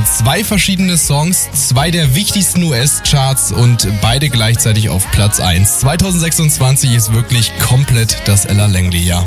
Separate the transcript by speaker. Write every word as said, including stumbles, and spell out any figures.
Speaker 1: zwei verschiedene Songs, zwei der wichtigsten U S-Charts und beide gleichzeitig auf Platz eins. zwanzig sechsundzwanzig ist wirklich komplett das Ella Langley-Jahr.